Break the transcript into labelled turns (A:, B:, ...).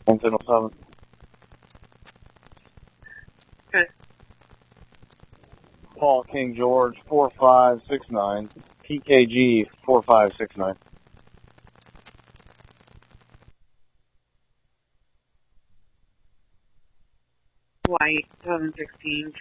A: 107.
B: Okay.
A: Paul King George 4569. PKG 4569.
B: White, 2016,